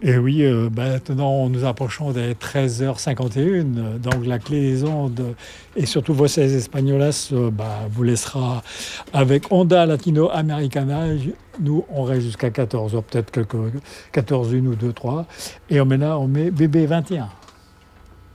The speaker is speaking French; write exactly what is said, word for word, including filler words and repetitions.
Et oui, euh, bah, maintenant nous approchons des treize heures cinquante et une, donc la clé des ondes et surtout Voces Espagnolas euh, bah, vous laissera avec Onda Latino Americana. Nous, on reste jusqu'à quatorze heures, peut-être quelques quatorze, une ou deux, trois. Et on met là, on met B B vingt et un.